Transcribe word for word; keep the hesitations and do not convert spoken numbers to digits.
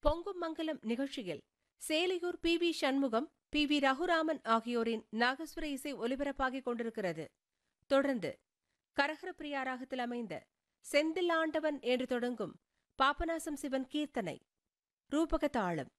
பொங்கும் மங்கலம் நிகழ்ச்சியில் Selaiyur P V Shanmugam, P V Raghuraman ஆகியோரின் நாகஸ்வர இசை ஒலிபரப்பாகிக் கொண்டிருக்கிறது. தொடர்ந்து கரகரப்பிரியா ராகத்தில் அமைந்த செந்தில் ஆண்டவன் என்று தொடங்கும் பாபநாசம் சிவன் கீர்த்தனை ரூபக தாளம்.